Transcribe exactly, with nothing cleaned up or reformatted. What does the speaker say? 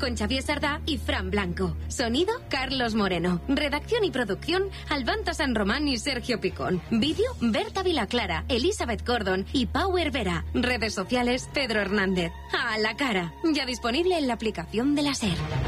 con Xavier Sardá y Fran Blanco. Sonido, Carlos Moreno. Redacción y producción, Albanta San Román y Sergio Picón. Vídeo, Berta Vilaclara, Elizabeth Gordon y Power Vera. Redes sociales, Pedro Hernández. A la cara. Ya disponible en la aplicación de la SER.